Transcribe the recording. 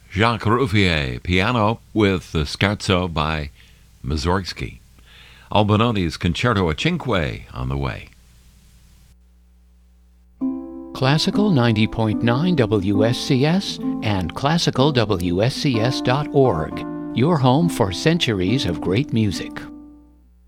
Jacques Rouvier, piano with the Scherzo by Mussorgsky. Albinoni's Concerto a Cinque on the way. Classical 90.9 WSCS and classicalwscs.org. Your home for centuries of great music.